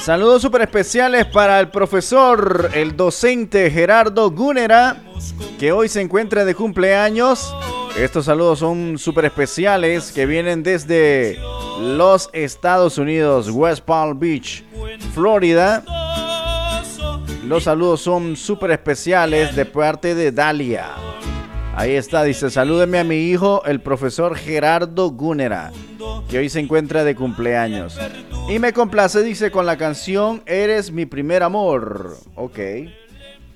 Saludos súper especiales para el profesor, el docente Gerardo Gúnera, que hoy se encuentra de cumpleaños. Estos saludos son súper especiales que vienen desde los Estados Unidos, West Palm Beach, Florida. Los saludos son súper especiales de parte de Dalia. Ahí está, dice, salúdeme a mi hijo, el profesor Gerardo Gúnera, que hoy se encuentra de cumpleaños. Y me complace, dice, con la canción Eres mi primer amor. Ok.